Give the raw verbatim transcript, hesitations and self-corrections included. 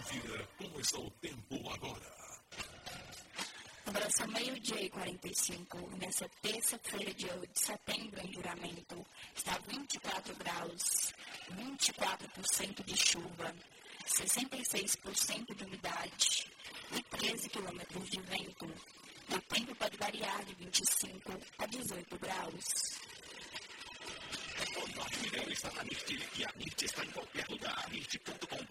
confira como está o tempo agora. Agora são meio-dia e quarenta e cinco. Nessa terça-feira, dia oito de setembro, em Juramento, está vinte e quatro graus, vinte e quatro por cento de chuva, sessenta e seis por cento de umidade e treze quilômetros de vento. O tempo pode variar de vinte e cinco a dezoito graus. O Norte Mineiro está na Mirti e a Mirti está em qualquer lugar. Mirti ponto com